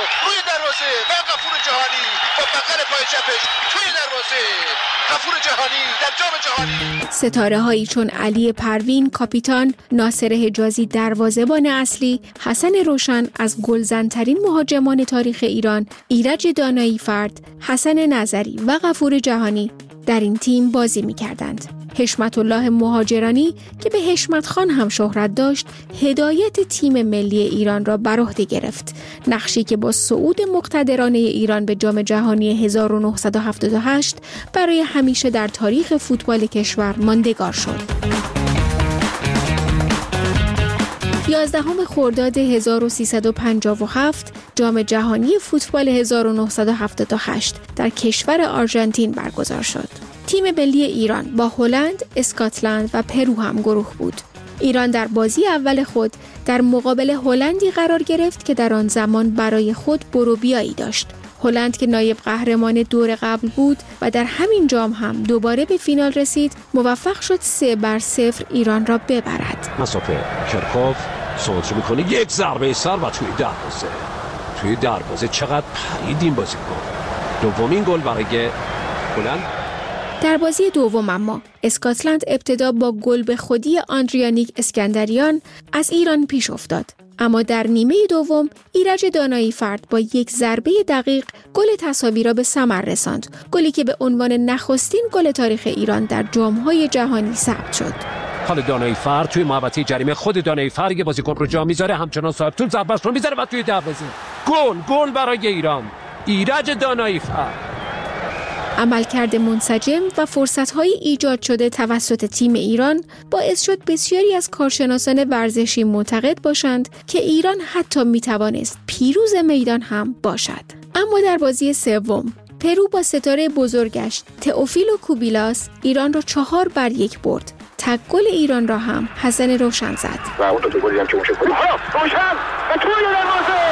روی دروازه و غفور جهانی با بغل پای چپش توی دروازه. غفور جهانی در جام جهانی. ستاره هایی چون علی پروین کاپیتان، ناصر حجازی دروازه‌بان اصلی، حسن روشن از گلزن‌ترین مهاجمان تاریخ ایران، ایرج دانایی فرد، حسن نظری و غفور جهانی در این تیم بازی می‌کردند. حشمت الله مهاجرانی که به حشمت خان هم شهرت داشت، هدایت تیم ملی ایران را بر عهده گرفت، نقشی که با صعود مقتدرانه ایران به جام جهانی 1978 برای همیشه در تاریخ فوتبال کشور ماندگار شد. 11 خرداد 1357 جام جهانی فوتبال 1978 در کشور آرژانتین برگزار شد. تیم ملی ایران با هلند، اسکاتلند و پرو هم گروه بود. ایران در بازی اول خود در مقابل هلندی قرار گرفت که در آن زمان برای خود برو بیایی داشت. هلند که نایب قهرمان دور قبل بود و در همین جام هم دوباره به فینال رسید، موفق شد 3-0 ایران را ببرد. مسافه کرکوف سانتر میکنه، یک ضربه سر و توی دروازه چقدر پرید این بازیکن. دومین گل برای هلند. در بازی دوم اما اسکاتلند ابتدا با گل به خودی آندریانیک اسکندریان از ایران پیش افتاد، اما در نیمه دوم ایرج دانایی فرد با یک ضربه دقیق گل تساوی را به ثمر رساند، گلی که به عنوان نخستین گل تاریخ ایران در جام‌های جهانی ثبت شد. حال دانایی فرد توی محوطه جریمه، خود دانایی فرد یه بازیکن رو جا میذاره، همچنان صاحب توپ ضربه‌اش رو میذاره و توی دروازه گل برای ایران. ایرج دانایی فرد. عملکرد منسجم و فرصت‌های ایجاد شده توسط تیم ایران باعث شد بسیاری از کارشناسان ورزشی معتقد باشند که ایران حتی می‌توانست پیروز میدان هم باشد. اما در بازی سوم پرو با ستاره بزرگش تئوفیلو کوبیلاس ایران را 4-1 برد. تک گل ایران را هم حسن روشن زد. و اون دو گلی هم که روشن و توی دروازه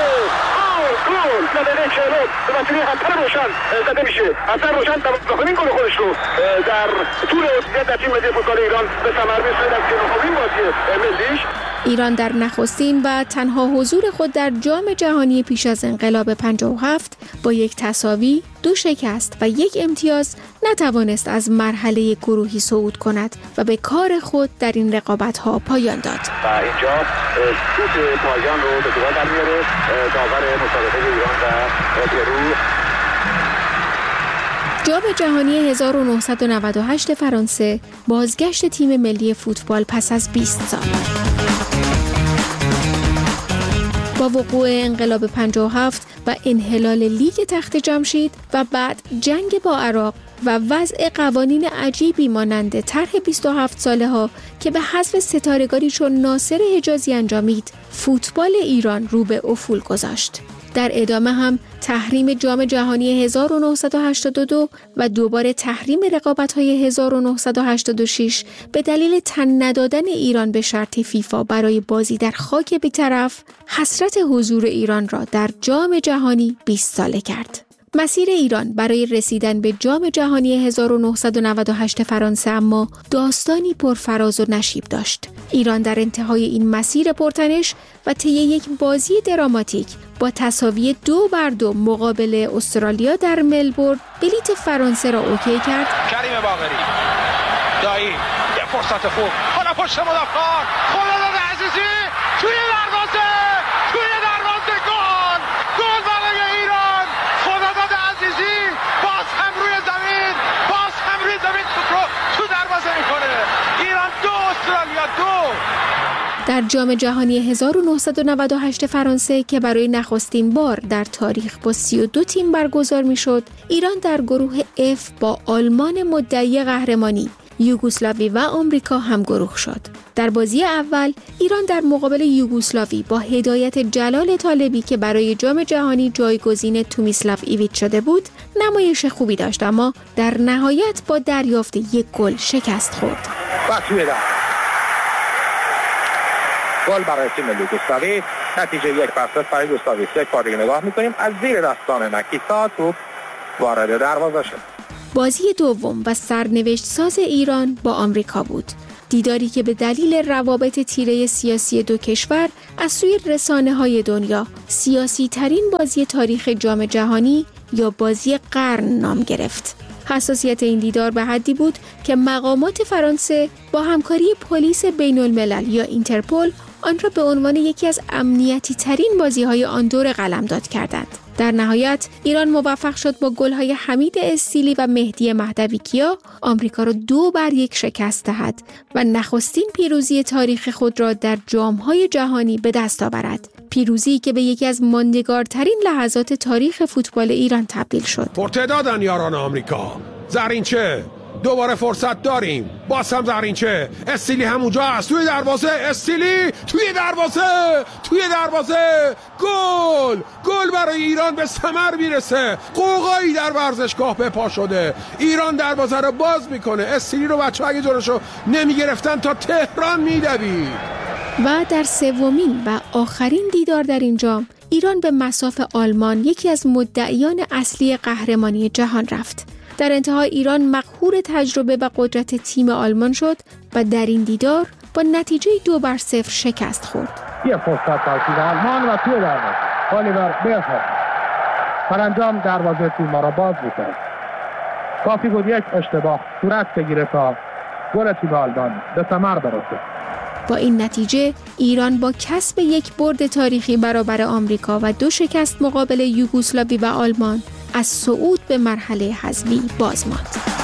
گل زدن چهرم به وسیله همتر روشن زده میشه. حسن روشن دومین گل خودش رو در طول عضویت در تیم ملی فوتبال ایران به ثمر می‌رساند در نخستین بازی ملیش. ایران در نخستین و تنها حضور خود در جام جهانی پیش از انقلاب 57 با یک تساوی، 2 شکست و 1 امتیاز نتوانست از مرحله گروهی صعود کند و به کار خود در این رقابت‌ها پایان داد. و اینجا سود پایان رو به دور در میاره داور مسابقه ایران و پرو. جام جهانی 1998 فرانسه، بازگشت تیم ملی فوتبال پس از 20 سال. با وقوع انقلاب 57 و انحلال لیگ تخت جمشید و بعد جنگ با عراق و وضع قوانین عجیبی مانند طرح 27 ساله ها که به حذف ستارگانی چون ناصر حجازی انجامید، فوتبال ایران رو به افول گذاشت. در ادامه هم تحریم جام جهانی 1982 و دوباره تحریم رقابت‌های 1986 به دلیل تن ندادن ایران به شرط فیفا برای بازی در خاک بی‌طرف، حسرت حضور ایران را در جام جهانی 20 ساله کرد. مسیر ایران برای رسیدن به جام جهانی 1998 فرانسه اما داستانی پرفراز و نشیب داشت. ایران در انتهای این مسیر پرتنش و طی یک بازی دراماتیک با تساوی 2-2 مقابل استرالیا در ملبورن بلیت فرانسه را اوکی کرد. کریم باقری دایی یه فرصت خوب، حالا پشت مدافعان خداداد عزیزی توی دروازه گل برای ایران. خداداد عزیزی باز هم روی زمین توپ رو تو دروازه میکنه. ایران 2 استرالیا 2. در جام جهانی 1998 فرانسه که برای نخستین بار در تاریخ با 32 تیم برگزار میشد، ایران در گروه F با آلمان مدعی قهرمانی، یوگسلاوی و آمریکا همگروه شد. در بازی اول ایران در مقابل یوگسلاوی با هدایت جلال طالبی که برای جام جهانی جایگزین تومیسلاو ایویچ شده بود، نمایش خوبی داشت، اما در نهایت با دریافت 1 گل شکست خورد. گل برای تیم یوگسلاوی، نتیجه 1-0 برای یوگسلاوی. یک بار دیگه نگاه می‌کنیم از زیر دستان نکیتا توپ وارد دروازه شد. بازی دوم و سرنوشت ساز ایران با آمریکا بود. دیداری که به دلیل روابط تیره سیاسی دو کشور از سوی رسانه‌های دنیا سیاسی ترین بازی تاریخ جام جهانی یا بازی قرن نام گرفت. حساسیت این دیدار به حدی بود که مقامات فرانسه با همکاری پلیس بین الملل یا اینترپل آن را به عنوان یکی از امنیتی ترین بازی‌های آن دور قلمداد کردند. در نهایت ایران موفق شد با گل‌های حمید استیلی و مهدی مهدوی کیا آمریکا را 2-1 شکست دهد و نخستین پیروزی تاریخ خود را در جام‌های جهانی به دست آورد. پیروزی که به یکی از ماندگارترین لحظات تاریخ فوتبال ایران تبدیل شد. پرتعدادن یاران آمریکا. زرینچه دوباره فرصت داریم. باز هم زرینچه. استیلی همونجا است. توی دروازه. استیلی توی دروازه. گل برای ایران به ثمر میرسه. قوقایی در ورزشگاه به پا شده. ایران دروازه رو باز میکنه. استیلی رو بچه‌ها اگه جلوشو نمیگرفتن تا تهران میدوید. و در سومین و آخرین دیدار در این جام ایران به مصاف آلمان یکی از مدعیان اصلی قهرمانی جهان رفت. در انتها ایران مقهور تجربه و قدرت تیم آلمان شد و در این دیدار با نتیجه 2-0 شکست خورد. یه فرصت برای تیم آلمان و توی دروازه الیور بیلفورد سرانجام دروازه تیم ما را باز می‌کرد. کافی بود یک اشتباه صورت بگیره تا گل تیم آلمان به ثمر برسه. با این نتیجه ایران با کسب یک برد تاریخی برابر آمریکا و 2 شکست مقابل یوگسلاوی و آلمان از صعود به مرحله حذفی باز ماند.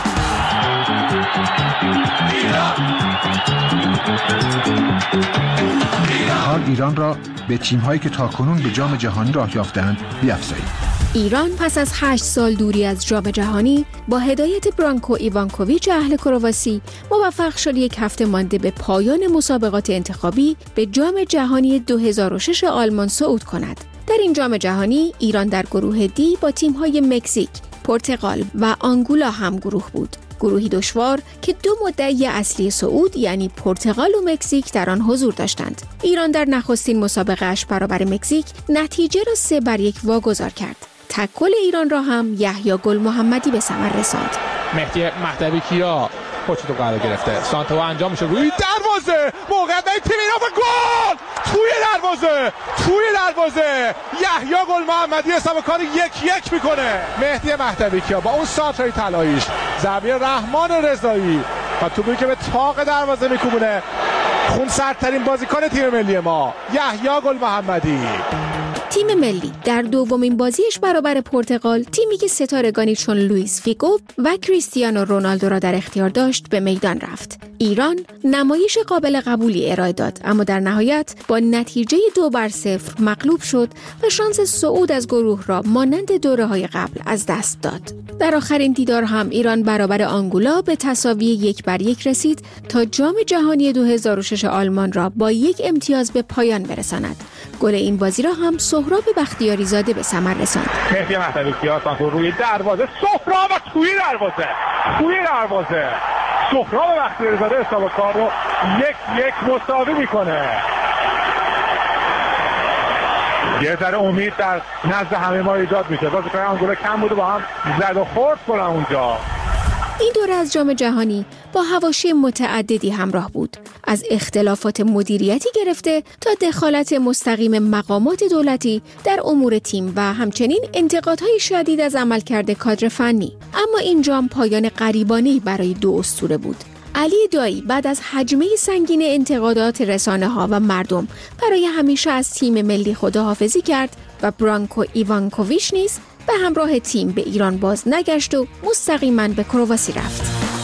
حال ایران را به تیم‌هایی که تاکنون به جام جهانی راه یافتند بیفزایید. ایران پس از 8 سال دوری از جام جهانی با هدایت برانکو ایوانکوویچ اهل کرواسی موفق شد یک هفته مانده به پایان مسابقات انتخابی به جام جهانی 2006 آلمان صعود کند. در این جام جهانی ایران در گروه دی با تیم‌های مکزیک، پرتغال و آنگولا هم گروه بود. گروهی دشوار که 2 مدعی اصلی صعود یعنی پرتغال و مکزیک در آن حضور داشتند. ایران در نخستین مسابقه اش برابر مکزیک نتیجه را 3-1 واگذار کرد. تکل ایران را هم یحیی گل محمدی به ثمر رساند. مهدی مهدوی کیا پشت تو قرار گرفته. سانتو انجام میشه روی دروازه. موقعیت برای تیم ایران و گل! توی دروازه یحیی گل محمدی حساب کار 1-1 میکنه. مهدی مهدوی کیا با اون سانترای طلاییش ضربه رحمان رضایی و توپی که به طاق دروازه میکوبونه. خونسردترین بازیکن تیم ملی ما یحیی گل محمدی. تیم ملی در دومین بازیش برابر پرتغال، تیمی که ستارگانی چون لوئیس فیگو و کریستیانو رونالدو را در اختیار داشت، به میدان رفت. ایران نمایش قابل قبولی ارائه داد، اما در نهایت با نتیجه 2-0 مغلوب شد و شانس صعود از گروه را مانند دوره‌های قبل از دست داد. در آخرین دیدار هم ایران برابر آنگولا به تساوی 1-1 رسید تا جام جهانی 2006 آلمان را با 1 امتیاز به پایان برساند. گل این بازی را هم سهراب بختیاری زاده به ثمر رساند. مهدی مهدوی کیا روی دروازه سهراب و توی دروازه سهراب بختیاری زاده حساب کار رو 1-1 مساوی میکنه. یه ذره امید در نزد همه ما ایجاد میشه. بازیکن آنگولا کم بود و با هم زد و خورد کنن اونجا. این دوره از جام جهانی با حواشی متعددی همراه بود. از اختلافات مدیریتی گرفته تا دخالت مستقیم مقامات دولتی در امور تیم و همچنین انتقادهای شدید از عملکرد کادر فنی. اما این جام پایان غریبانه‌ای برای 2 اسطوره بود. علی دایی بعد از حجمه سنگین انتقادات رسانه‌ها و مردم برای همیشه از تیم ملی خداحافظی کرد و برانکو ایوانکوویچ نیز به همراه تیم به ایران باز نگشت و مستقیما به کرواسی رفت.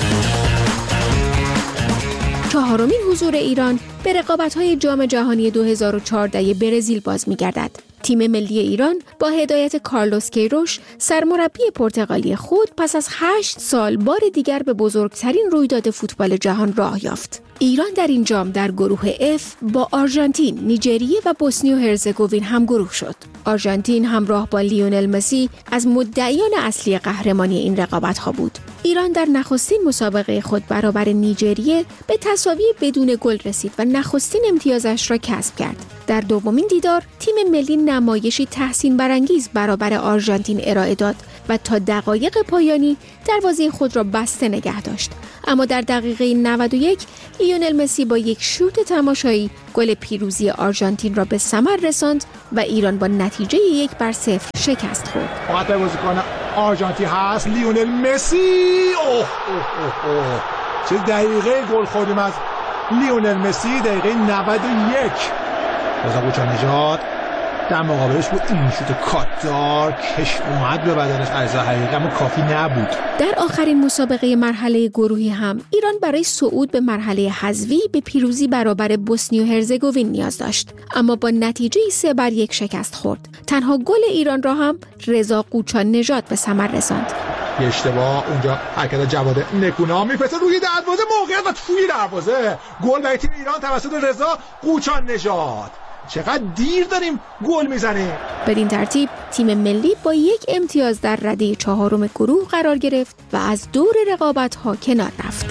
4مین حضور ایران به رقابت‌های جام جهانی 2014 برزیل باز می‌گردد. تیم ملی ایران با هدایت کارلوس کیروش سرمربی پرتغالی خود پس از 8 سال بار دیگر به بزرگترین رویداد فوتبال جهان راه یافت. ایران در این جام در گروه F با آرژانتین، نیجریه و بوسنی و هرزگوین هم گروه شد. آرژانتین همراه با لیونل مسی از مدعیان اصلی قهرمانی این رقابت‌ها بود. ایران در نخستین مسابقه خود برابر نیجریه به تساوی بدون گل رسید و نخستین امتیازش را کسب کرد. در دومین دیدار تیم ملی نمایشی تحسین برانگیز برابر آرژانتین ارائه داد و تا دقایق پایانی دروازه خود را بسته نگه داشت. اما در دقیقه 91 لیونل مسی با یک شوت تماشایی گل پیروزی آرژانتین را به ثمر رساند و ایران با نتیجه 1-0 شکست خورد. فقط بازیکن آرژانتین هست لیونل مسی. چه دقیقه گل خوردیم از لیونل مسی، دقیقه 91. رضا قوچان-نژاد در مقابلش بود این شوت کاتدار کش اومد به بدنش، عرضه حقیقی اما کافی نبود. در آخرین مسابقه مرحله گروهی هم ایران برای صعود به مرحله حذفی به پیروزی برابر بوسنی و هرزگوین نیاز داشت، اما با نتیجه 3-1 شکست خورد. تنها گل ایران را هم رضا قوچان-نژاد به ثمر رساند. یه اشتباه اونجا، حرکت جواد نکونا میفرسته روی دروازه، موقعیت و توی دروازه، گل برای تیم ایران توسط رضا قوچان-نژاد. چقدر دیر داریم گل میزنیم. بدین ترتیب تیم ملی با 1 امتیاز در رده 4 گروه قرار گرفت و از دور رقابت‌ها کنار رفت.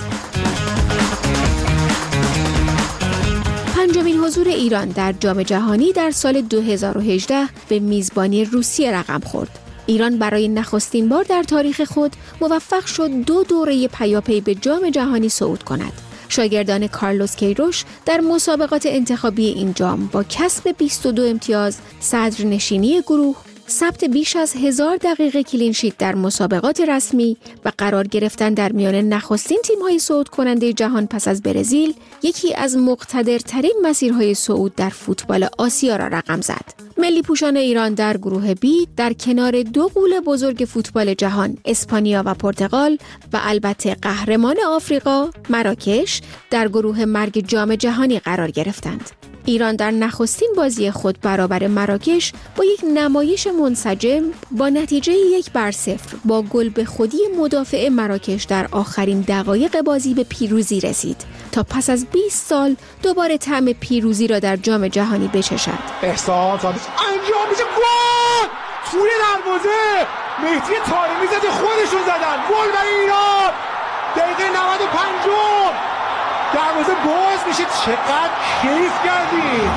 پنجمین حضور ایران در جام جهانی در سال 2018 به میزبانی روسیه رقم خورد. ایران برای نخستین بار در تاریخ خود موفق شد 2 دوره پیاپی به جام جهانی صعود کند. شاگردان کارلوس کیروش در مسابقات انتخابی این جام با کسب 22 امتیاز، صدرنشینی گروه، ثبت بیش از 1000 دقیقه کلین شیت در مسابقات رسمی و قرار گرفتن در میان نخستین تیم‌های صعود کننده جهان پس از برزیل، یکی از مقتدرترین مسیرهای صعود در فوتبال آسیا را رقم زد. ملی پوشان ایران در گروه بی در کنار 2 غول بزرگ فوتبال جهان، اسپانیا و پرتغال و البته قهرمان آفریقا، مراکش، در گروه مرگ جام جهانی قرار گرفتند. ایران در نخستین بازی خود برابر مراکش با یک نمایش منسجم با نتیجه 1-0 با گل به خودی مدافع مراکش در آخرین دقایق بازی به پیروزی رسید تا پس از 20 سال دوباره طعم پیروزی را در جام جهانی بچشد. احسان صادق انجام میشه، گل توی دروازه، مهدی طارمی زده، خودشون زدن، گل برای ایران. دقیقه 95 دروازه باز میشه. چقدر کیف کردید،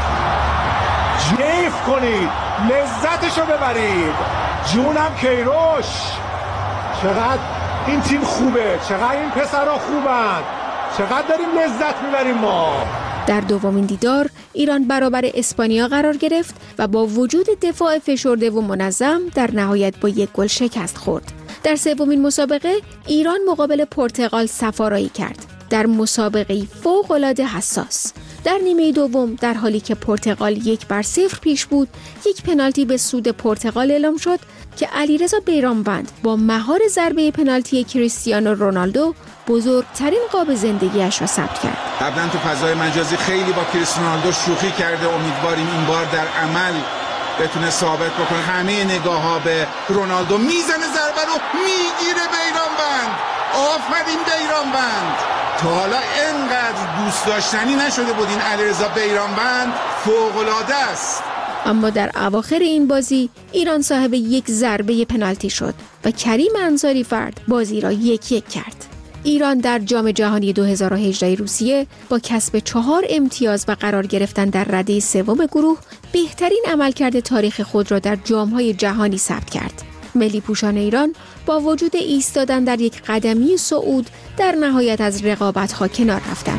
کیف کنید، لذتشو ببرید. جونم کیروش، چقدر این تیم خوبه، چقدر این پسرها خوبن، چقدر داریم لذت میبریم ما. در دومین دیدار ایران برابر اسپانیا قرار گرفت و با وجود دفاع فشرده و منظم در نهایت با 1 گل شکست خورد. در سومین مسابقه ایران مقابل پرتغال صفارایی کرد. در مسابقه فوق‌العاده حساس در نیمه دوم در حالی که پرتغال 1-0 پیش بود، یک پنالتی به سود پرتغال اعلام شد که علیرضا بیرانوند با مهار ضربه پنالتی کریستیانو رونالدو بزرگترین قاب زندگیش را ثبت کرد. قبلا تو فضای مجازی خیلی با کریستیانو رونالدو شوخی کرده، امیدواریم این بار در عمل بتونه ثابت بکنه. همه نگاه‌ها به رونالدو، میزنه ضربه رو، میگیره بیرانوند. آفرین بیرانوند، تا حالا اینقدر دوست داشتنی نشده بود این علیرضا بیرانوند، فوق‌العاده است. اما در اواخر این بازی ایران صاحب 1 ضربه پنالتی شد و کریم انصاری فرد بازی را 1-1 کرد. ایران در جام جهانی 2018 روسیه با کسب 4 امتیاز و قرار گرفتن در رده 3 گروه بهترین عملکرد تاریخ خود را در جام‌های جهانی ثبت کرد. ملی پوشان ایران با وجود ایستادن در یک قدمی صعود در نهایت از رقابت‌ها کنار رفتند.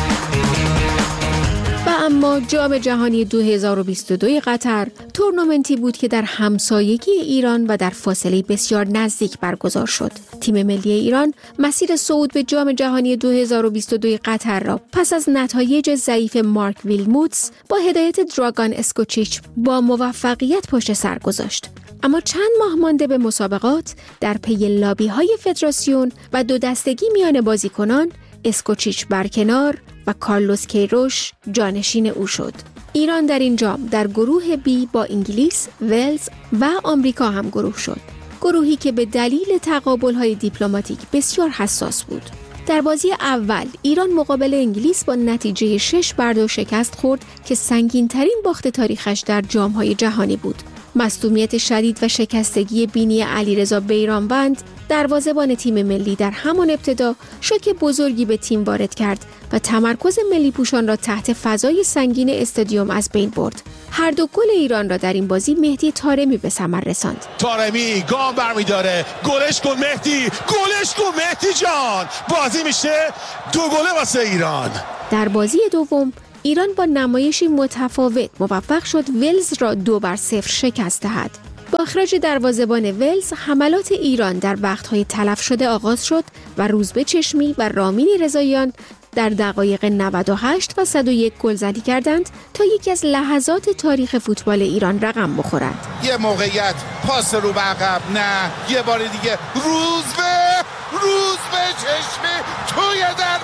و اما جام جهانی 2022 قطر تورنمنتی بود که در همسایگی ایران و در فاصله بسیار نزدیک برگزار شد. تیم ملی ایران مسیر صعود به جام جهانی 2022 قطر را پس از نتایج ضعیف مارک ویلموتس با هدایت دراگان اسکوچیچ با موفقیت پشت سر گذاشت. اما چند ماه مانده به مسابقات در پی لابی‌های فدراسیون و 2 دستگی میان بازیکنان، اسکوچیچ برکنار و کارلوس کیروش جانشین او شد. ایران در این جام در گروه بی با انگلیس، ولز و آمریکا هم گروه شد. گروهی که به دلیل تقابل‌های دیپلماتیک بسیار حساس بود. در بازی اول ایران مقابل انگلیس با نتیجه 6-2 شکست خورد که سنگین‌ترین باخت تاریخش در جام‌های جهانی بود. مصدومیت شدید و شکستگی بینی علیرضا بیرانوند دروازه‌بان تیم ملی در همان ابتدا شوک بزرگی به تیم وارد کرد و تمرکز ملی پوشان را تحت فضای سنگین استادیوم از بین برد. هر دو گل ایران را در این بازی مهدی طارمی به ثمر رساند. طارمی گام برمی‌داره، گلش کن مهدی، گلش کن مهدی جان. بازی میشه 2 گل واسه ایران. در بازی دوم ایران با نمایشی متفاوت موفق شد ولز را 2-0 شکست دهد. با اخراج دروازه‌بان ولز حملات ایران در وقت‌های تلف شده آغاز شد و روزبه چشمی و رامین رضاییان در دقایق 98 و 101 گلزنی کردند تا یکی از لحظات تاریخ فوتبال ایران رقم بخورد. یه موقعیت پاس رو به عقب، نه یه بار دیگه روزبه چشمی توی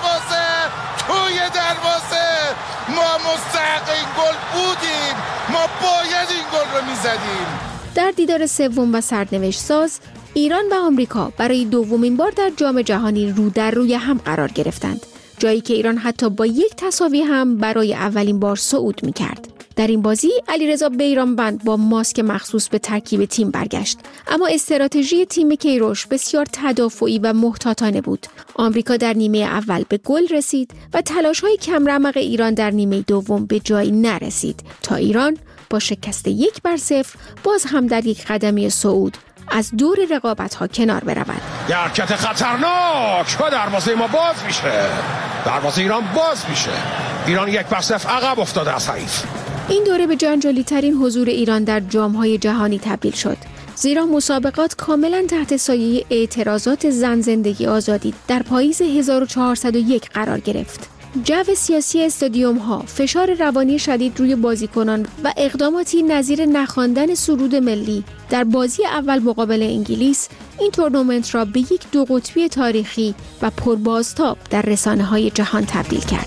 دروازه ما مستحق این گل بودیم، ما باید این گل رو میزدیم. در دیدار سوم و سرنوشت ساز ایران و آمریکا برای دومین بار در جام جهانی رو در روی هم قرار گرفتند، جایی که ایران حتی با یک تساوی هم برای اولین بار صعود می‌کرد. در این بازی علیرضا بیرانوند با ماسک مخصوص به ترکیب تیم برگشت، اما استراتژی تیم کیروش بسیار تدافعی و محتاطانه بود. آمریکا در نیمه اول به گل رسید و تلاش‌های کمرمق ایران در نیمه دوم به جایی نرسید تا ایران با شکست 1-0 باز هم در یک قدمی صعود از دور رقابت‌ها کنار برود. یه حرکت خطرناک و دروازه ما باز میشه. دروازه ایران باز میشه. ایران 1-0 عقب افتاده از حریف. این دوره به جنجالی ترین حضور ایران در جام‌های جهانی تبدیل شد، زیرا مسابقات کاملا تحت سایه اعتراضات زن زندگی آزادی در پاییز 1401 قرار گرفت. جو سیاسی استادیوم‌ها، فشار روانی شدید روی بازیکنان و اقداماتی نظیر نخواندن سرود ملی در بازی اول مقابل انگلیس این تورنمنت را به یک 2 قطبی تاریخی و پربازتاب در رسانه‌های جهان تبدیل کرد.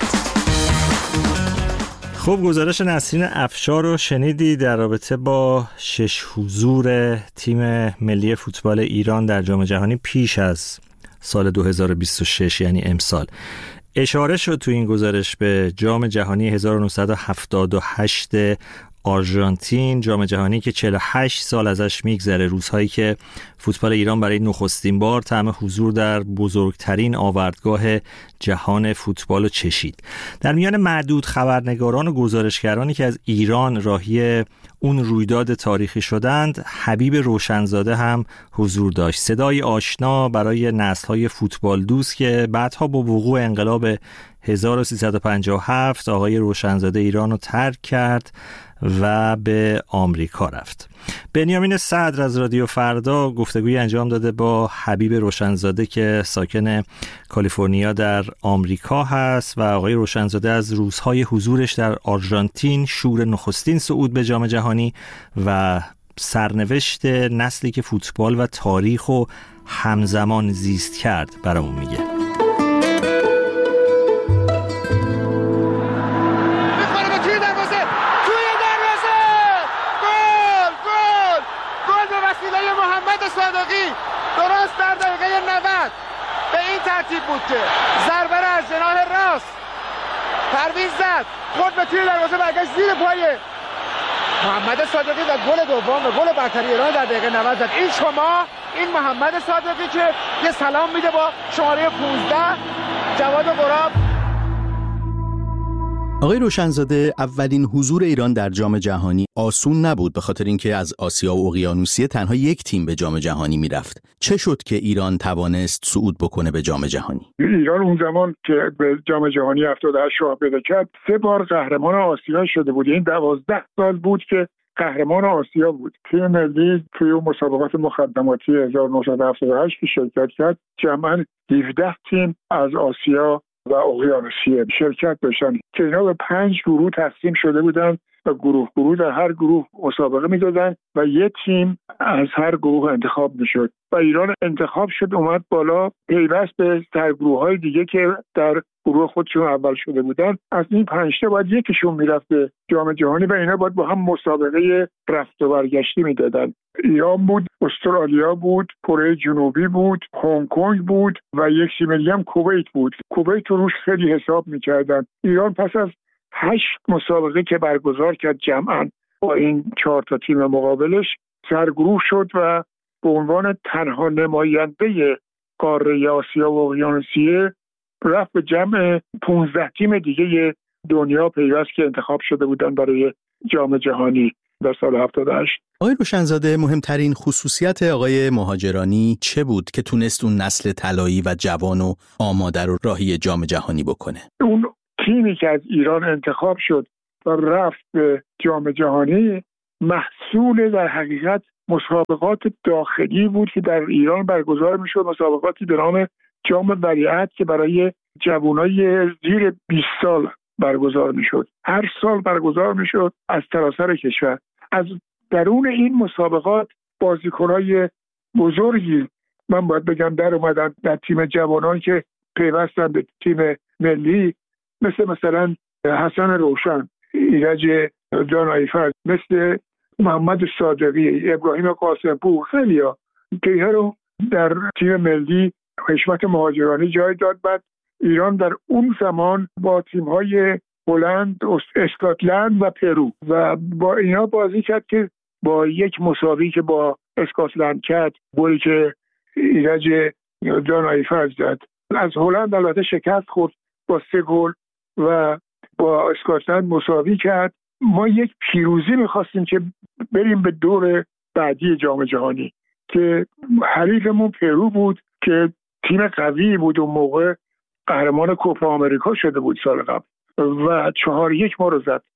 خب گزارش نسرین افشار رو شنیدی در رابطه با 6 حضور تیم ملی فوتبال ایران در جام جهانی پیش از سال 2026 یعنی امسال. اشاره شد تو این گزارش به جام جهانی 1978 آرژانتین، جام جهانی که 48 سال ازش میگذره، روزهایی که فوتبال ایران برای نخستین بار طعم حضور در بزرگترین آوردگاه جهان فوتبال رو چشید. در میان معدود خبرنگاران و گزارشگرانی که از ایران راهی اون رویداد تاریخی شدند، حبیب روشنزاده هم حضور داشت. صدای آشنا برای نسل‌های فوتبال دوست که بعدها با وقوع انقلاب 1357 آقای روشنزاده ایران رو ترک کرد و به آمریکا رفت. بنیامین صدر از رادیو فردا گفتگویی انجام داده با حبیب روشنزاده که ساکن کالیفرنیا در آمریکا هست و آقای روشنزاده از روزهای حضورش در آرژانتین، شور نخستین صعود به جام جهانی و سرنوشت نسلی که فوتبال و تاریخ و همزمان زیست کرد برامون میگه. درست در دقیقه 90 به این ترتیب بود که ضربه از جناح راست پرویز زد، خود به توی دروازه برگشت زیر پای محمد صادقی و گل دوم و گل برتری ایران در دقیقه 90 زد. این شما، این محمد صادقی که یه سلام میده با شماره 15 جواد غراب. آقای روشنزاده، اولین حضور ایران در جام جهانی آسون نبود، به خاطر اینکه از آسیا و اقیانوسیه تنها یک تیم به جام جهانی میرفت. چه شد که ایران توانست صعود بکنه به جام جهانی؟ ایران اون زمان که به جام جهانی 78 راه پیدا کرد 3 بار قهرمان آسیا شده بود. این 12 سال بود که قهرمان آسیا بود. تیم ملی توی مسابقات مقدماتی 1978 که شرکت کرد، جمعاً 17 تیم از آسیا و اقیانوسیه شرکت داشتن که اینا به 5 گروه تقسیم شده بودن و گروه در هر گروه مسابقه میدادن و یه تیم از هر گروه انتخاب میشد و ایران انتخاب شد، اومد بالا، پیوست به سرگروه‌های دیگه که در گروه خودشون اول شده بودن. از این 5 تا باید یکیشون میرفت به جام جهانی و اینا باید با هم مسابقه رفت و برگشتی میدادن. ایران بود، استرالیا بود، کره جنوبی بود، هنگ کنگ بود و یک ملی هم کویت بود. کویت رو روش خیلی حساب میکردن. ایران پس از 8 مسابقه که برگزار کرد جمعاً با این 4 تا تیم مقابلش سرگروه شد و به عنوان تنها نماینده قاره آسیا و اقیانوسیه رفت به جمع 15 تیم دیگه دنیا پیوست که انتخاب شده بودن برای جام جهانی در سال 78. آقای روشنزاده، مهمترین خصوصیت آقای مهاجرانی چه بود که تونست اون نسل طلایی و جوان و آماده رو راهی جام جهانی بکنه؟ اون تیمی که از ایران انتخاب شد و رفت به جام جهانی محصول در حقیقت مسابقات داخلی بود که در ایران برگزار میشد، مسابقاتی به نام جام ولیعهد که برای جوانای زیر 20 سال برگزار میشد. هر سال برگزار میشد از سراسر کشور. از درون این مسابقات بازیکنای بزرگی من باید بگم در اومدن در تیم جوانان که پیوستن به تیم ملی، مثلا حسن روشن، ایرج دانایفر، مثل محمد صادقی، ابراهیم قاسمپور، خیلیا که اینها رو در تیم ملی حشمت مهاجرانی جای داد. بعد ایران در اون زمان با تیم‌های هلند، اسکاتلند و پرو و با اینا بازی کرد که با یک مساوی که با اسکاتلند کرد، گلی که ایرج دانایفر زد، از هلند البته شکست خورد با 3 گل و با اسکاتلند مساوی کرد. ما یک پیروزی می‌خواستیم که بریم به دور بعدی جام جهانی که حریفمون پرو بود که تیم قوی بود، اون موقع قهرمان کوپا آمریکا شده بود سال قبل و 4-1 ما رو زد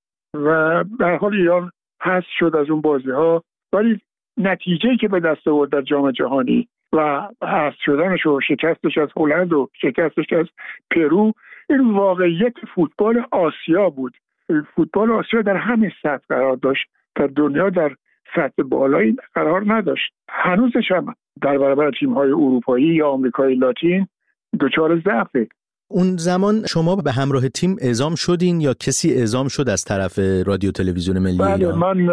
و در حال ایران حذف شد از اون بازی‌ها. ولی نتیجه‌ای که به دست آورد در جام جهانی و حذف شدنش و شکستش از هلند و شکستش از پرو، این واقعیت فوتبال آسیا بود. فوتبال آسیا در همین سطح قرار داشت، در دنیا در سطح بالایی قرار نداشت. هنوزش هم در برابر تیم‌های اروپایی یا آمریکای لاتین دچار ضعفه. اون زمان شما به همراه تیم اعزام شدین یا کسی اعزام شد از طرف رادیو تلویزیون ملی ایران؟ من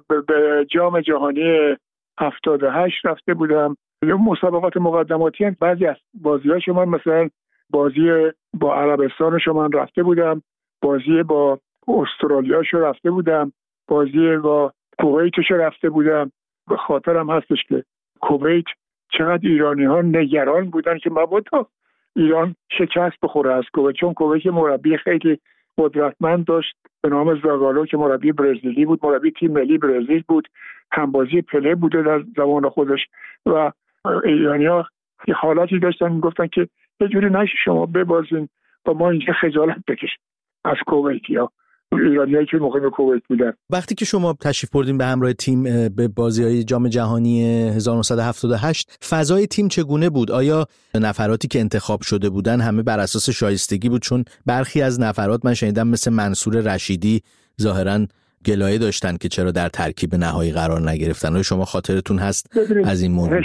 به جام جهانی 78 رفته بودم. مسابقات مقدماتی هست. بعضی از بازی‌هاش من مثلا بازی با عربستانش من رفته بودم، بازی با استرالیاش رفته بودم، بازی با کویتش رفته بودم. به خاطرم هستش که کویت چقدر ایرانی‌ها نگران بودن که مبادا ایران شکست بخوره از کویت، چون کویت مربی خیلی قدرتمند داشت به نام زاگالو که مربی برزیلی بود، مربی تیم ملی برزیل بود، همبازی پله بوده در زمان خودش و ایرانی‌ها یه حالاتی داشتن میگفتن که یه جوری نشه شما ببازین و ما اینجا خجالت بکشیم از کویتیا، ایرانیایی که موقع کویت بودن. وقتی که شما تشریف بردین به همراه تیم به بازی‌های جام جهانی 1978 فضای تیم چگونه بود؟ آیا نفراتی که انتخاب شده بودن همه بر اساس شایستگی بود؟ چون برخی از نفرات من شنیدم مثل منصور رشیدی ظاهراً گلایه داشتن که چرا در ترکیب نهایی قرار نگرفتن. آیا شما خاطرتون هست از این موضوع؟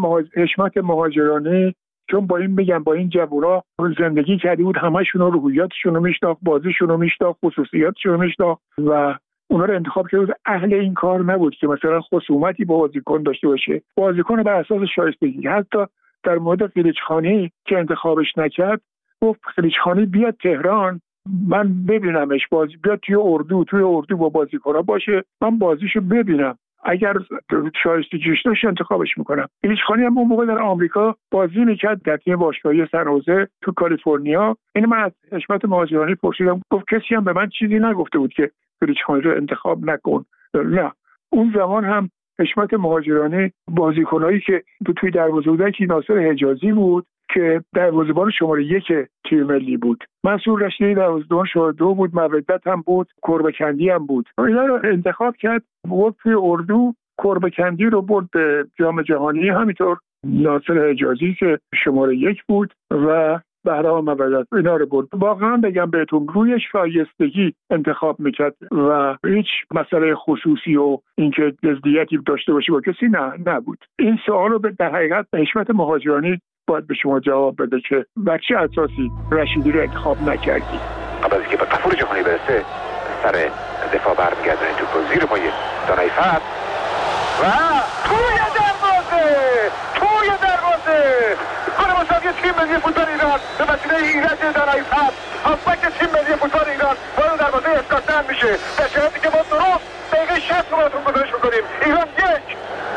حشمت مهاجرانی چون با این جوونا زندگی کرده بود، همشون رو روحیاتشون رو میشناخت، بازیشون رو میشناخت، خصوصیاتشون رو میشناخت و اونا رو انتخاب کرده بود. اهل این کار نبود که مثلا خصومتی با بازیکن داشته باشه. بازیکن بر اساس شایستگی. حتی در مورد قلیچخانی که انتخابش نکرد گفت قلیچخانی بیاد تهران من ببینمش، بیاد توی اردو با بازیکن‌ها باشه، من بازیشو ببینم، اگر شایستگیش داشت انتخابش میکنم. قلیچخانی هم اون موقع در آمریکا بازی میکرد در تیم باشگاهی سن خوزه تو کالیفرنیا. این من از حشمت مهاجرانی پرسیدم، گفت کسی هم به من چیزی نگفته بود که قلیچخانی رو انتخاب نکن. نه، اون زمان هم حشمت مهاجرانی بازیکنایی که توی دروازه بودن که ناصر حجازی بود که دروازه‌بان شماره 1 تیم ملی بود، منصور رشیدی دروازه‌بان شماره 2 بود، مودت هم بود، کربکندی هم بود. اینا رو انتخاب کرد، برد توی اردو، کربکندی رو برد به جام جهانی، همینطور ناصر حجازی که شماره 1 بود و بهرام مودت اینا رو برد. واقعا بگم بهتون روی شایستگی انتخاب میکرد و هیچ مسئله خصوصی و اینکه جزئیاتی داشته باشه با کسی نبود. این سوال رو در حقیقت حشمت مهاجرانی باید به شما جواب بده که بر چه اساسی رشیدی رو انتخاب نکردی. قبل از اینکه به قفور جهانی برسه سر دفاع برمیگردن توپ زیر پای دانایفر و توی دروازه گل مساوی تیم ملی فوتبال ایران به وسیله ایرج دانایفر، هافبک تیم ملی فوتبال ایران وارد دروازه اسکاتلند میشه، در صورتی که ما درست دقیقه 60 براتون گزارش میکنیم. ایران 1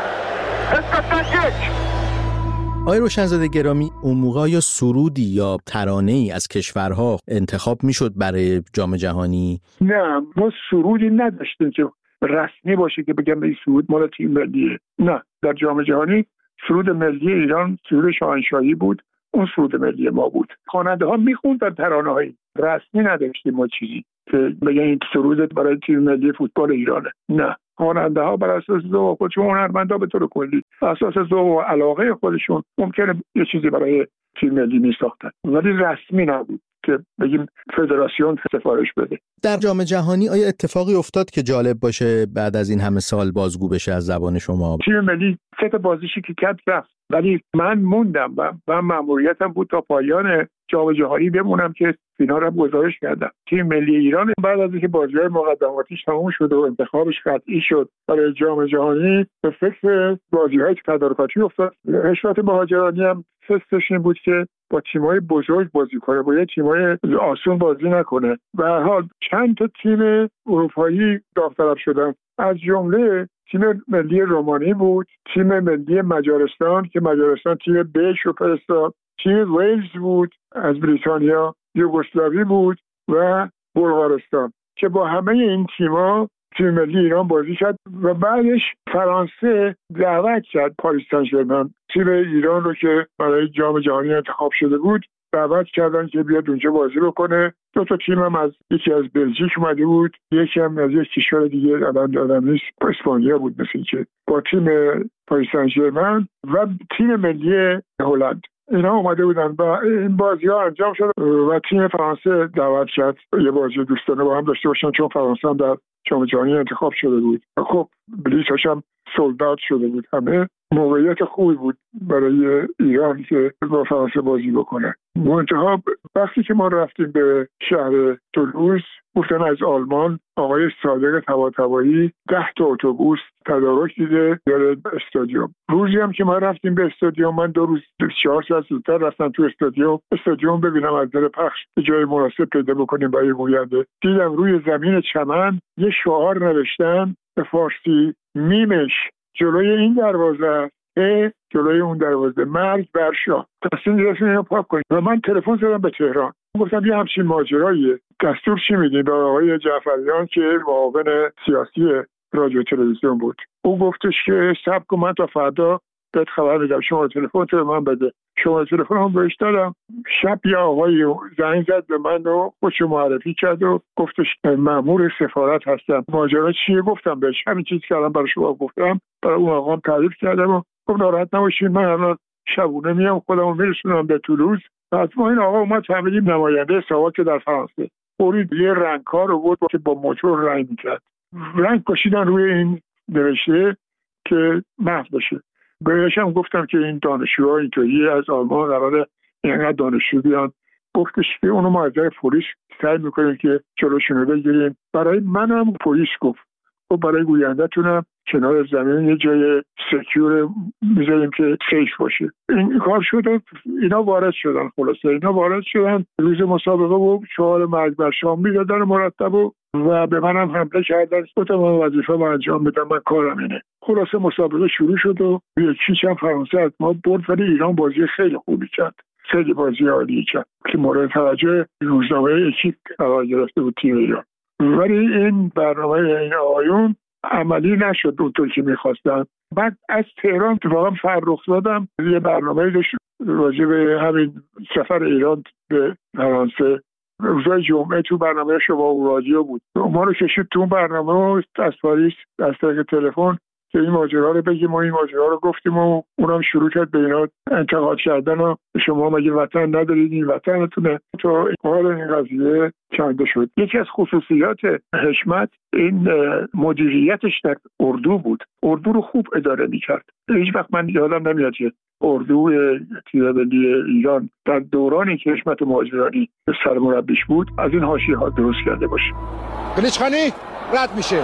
اسکاتلند 1. آقای روشنزاده گرامی، اون موقع یا سرودی یا ترانه‌ای از کشورها انتخاب میشد برای جام جهانی؟ نه، ما سرودی نداشتیم که رسمی باشه که بگم این سرود مال تیم ملیه. نه، در جام جهانی سرود ملی ایران سرود شاهنشاهی بود، اون سرود ملی ما بود. خواننده ها میخوندن ترانه‌های رسمی، نداشتیم ما چیزی که بگن این سرود برای تیم ملی فوتبال ایرانه. نه، خواننده ها بر اساس ذوق خودشون، هنرمندا به طور کلی بر اساس ذوق و علاقه خودشون ممکنه یه چیزی برای تیم ملی میساختن، ولی رسمی نبود که بگیم فدراسیون سفارش بده. در جام جهانی آیا اتفاقی افتاد که جالب باشه بعد از این همه سال بازگو بشه از زبان شما؟ تیم ملی 3 بازیشی که کرد رفت، ولی من موندم و مأموریتم بود تا پایان جام جهانی بمونم که فینال رو گزارش کردم. تیم ملی ایران بعد از اینکه بازی‌های مقدماتیش تموم شد و انتخابش قطعی شد برای جام جهانی، به فکر بازی‌های تدارکاتی افتاد. حشمت مهاجرانی هم فکرش این بود که با تیم‌های بزرگ بازی کنه، با یه تیم‌های آسون بازی نکنه. به هر حال چند تا تیم اروپایی داوطلب شدن، از جمله تیم ملی رومانی بود، تیم ملی مجارستان که مجارستان تیم بیش رو فرستاد، تیم ویلز بود از بریتانیا، یوگسلاوی بود و بلغارستان که با همه این تیم‌ها تیم ملی ایران بازی کرد و بعدش فرانسه دعوت کرد پاریس سن ژرمن، تیم ایران رو که برای جام جهانی انتخاب شده بود دعوت کردن که بیاد اونجا بازی بکنه. 2 تیم هم از یکی از بلژیک اومده بود، یکی هم از یک کشور دیگه الان نیست، اسپانیا بود مثل که، با تیم پاریس سن ژرمن و تیم ملی هلند. اینا اومده بودن و این بازی‌ها انجام شد و تیم فرانسه دعوت کرد یه بازی دوستانه با هم داشته باشن، چون فرانسه هم در جام جهانی انتخاب شده بود. خب بلیطش هم سولدات شده بود. همه موقعیت خوبی بود برای ایران که با فرانسه بازی بکنه. منتها وقتی که ما رفتیم به شهر تولوز، گفتن از آلمان آقای صادق طباطبایی 10 اتوبوس تدارک دیده داره استادیوم. روزی هم که ما رفتیم به استادیوم، من 2 روز 4 ساعت زودتر رفتم تو استادیوم ببینم از در پخش جای مناسب پیدا بکنیم برای گوینده. دیدم روی زمین چمن یه شعار نوشتن به فارسی، میمش جلوی این دروازه، جلوی اون دروازه، مرگ بر شاه. تصمیم گرفتیم اینو پاک کنیم و من تلفن زدم به تهران، گفتم یه همچین ماجراییه، دستور چی میدین؟ به آقای جعفریان که معاون سیاسی رادیو تلویزیون بود. او گفتش که صبر کن من تا فردا بهت خبر میدم، شما تلفن تو من بده. شما تلفن هم بهش دادم. شب یه آقای زنگ زد به من و خودشو معرفی کرد و گفتش مأمور سفارت هستم. ماجرا چیه؟ گفتم بهش همین چیزی که الان برای شما گفتم، برای اون آقام تعریف کردم و گفت ناراحت نباشید، من الان شبونه میام خودمو میرسونم به تولوز. بعد ما این آقا اومد فهمیدیم نماینده ساواک در فرانسه، برید یه رنگکار رو بود که با موتور رنگ میکرد، رنگ کشیدن روی این نوشته که محو بشه. بهش هم گفتم که این دانشجوها اینطوری از آلمان قراره اینقدر دانشجو بیان. گفتش که اونو ما از پلیس سعی میکنیم که جلوشونو بگیریم. برای منم پلیس گفت و برای گوینده‌تونم کنار زمین یه جای سکیور میذاریم که سیف باشه. این کار شد، اینا وارد شدن. خلاصه اینا وارد شدن، روز مسابقه و شعار مرگ بر شام میدادن مرتب و به منم حمله کردن. گفتم من وظیفه رو انجام بدم، من کارم اینه. خلاصه مسابقه شروع شد و یکیش هم فرانسه از ما برد، ولی ایران بازی خیلی خوبی کرد، خیلی بازی عالی کرد که مورد توجه روزنامه اکیپ قرار گرفته بود تیم ایران. ولی این برنامه این آقایون عملی نشد اونطور که میخواستن. بعد از تهران اتفاقا فرخ زادم یه برنامه داشت راجع به همین سفر ایران به فرانسه. روزای جمعه تو برنامه شما و رادیو بود، ما رو کشید تو برنامه از پاریس از طریق تلفن که این ماجرا رو بگیم و این ماجرا رو گفتیم و اونم شروع کرد به اینا انتقاد کردن و شما مگه وطن ندارید، این وطنتونه. تو حال این قضیه چنده شد. یکی از خصوصیات حشمت این مدیریتش در اردو بود، اردو رو خوب اداره میکرد. هیچ وقت من یادم نمیاد که اردو تیم ملی ایران در دورانی که حشمت مهاجرانی سرمربیش بود از این حاشیه‌ها درست کرده باشه. بلیچخانی رد میشه،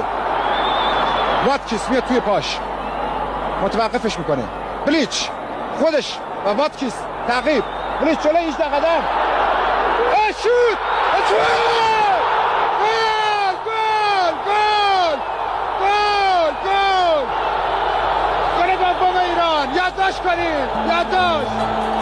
واتکیس میاد توی پاش متوقفش میکنه، بلیچ خودش و واتکیس تعقیب، بلیچ جلوی 18 قدم شوت گل گل گل گل کنید. یادداشت.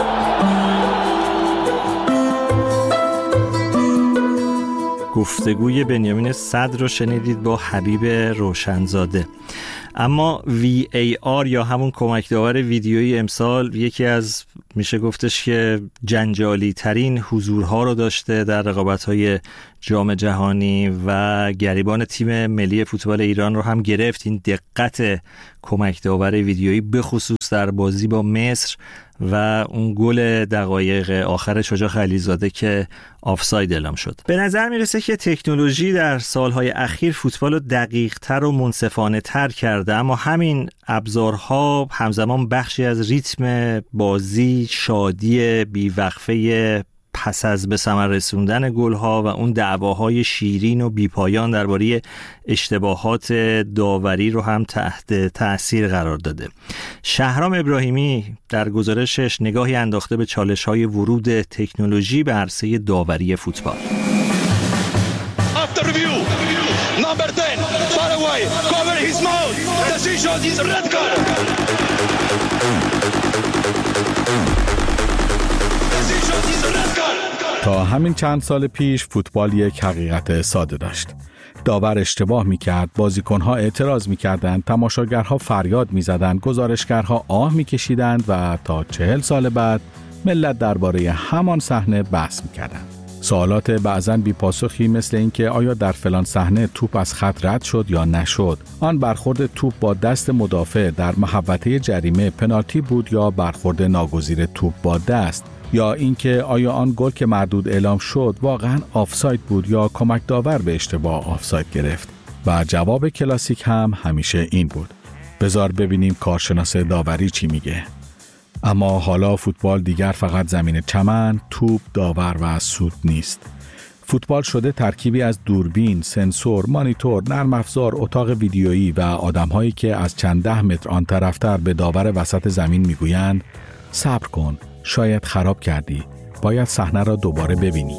گفتگوی بنیامین صدر رو شنیدید با حبیب روشنزاده. اما VAR یا همون کمک داور ویدیویی امسال یکی از میشه گفتش که جنجالی ترین حضورها رو داشته در رقابت‌های جام جهانی و گریبان تیم ملی فوتبال ایران رو هم گرفت. این دقت کمک داور ویدیویی به خصوص در بازی با مصر و اون گل دقایق آخر شجاع خلیلزاده که آفساید اعلام شد. به نظر میرسه که تکنولوژی در سالهای اخیر فوتبال رو دقیق‌تر و منصفانه تر کرده، اما همین ابزارها همزمان بخشی از ریتم بازی، شادی بیوقفه پس از به ثمر رسوندن گل‌ها و اون دعواهای شیرین و بیپایان درباره اشتباهات داوری رو هم تحت تأثیر قرار داده. شهرام ابراهیمی در گزارشش نگاهی انداخته به چالش‌های ورود تکنولوژی به عرصه داوری فوتبال. After review, number 10, far away, cover his mouth. Decision is red card. Decision is red card. تا همین چند سال پیش فوتبال یک حقیقت ساده داشت. داور اشتباه میکرد، بازیکنها اعتراض میکردند، تماشاگرها فریاد میزدند، گزارشگرها آه میکشیدند و تا 40 سال بعد ملت درباره همان صحنه بحث میکردند. سوالات بعضاً بی‌پاسخی مثل اینکه آیا در فلان صحنه توپ از خط رد شد یا نشد، آن برخورد توپ با دست مدافع در محوطه جریمه پنالتی بود یا برخورد ناگزیر توپ با دست، یا اینکه آیا آن گل که مردود اعلام شد واقعاً آفساید بود یا کمک داور به اشتباه آفساید گرفت. و جواب کلاسیک هم همیشه این بود: بذار ببینیم کارشناس داوری چی میگه. اما حالا فوتبال دیگر فقط زمین چمن، توپ، داور و سود نیست. فوتبال شده ترکیبی از دوربین، سنسور، مانیتور، نرم افزار، اتاق ویدیویی و آدم‌هایی که از چند 10 متر آن طرفتر به داور وسط زمین میگویند صبر کن، شاید خراب کردی، باید صحنه را دوباره ببینی.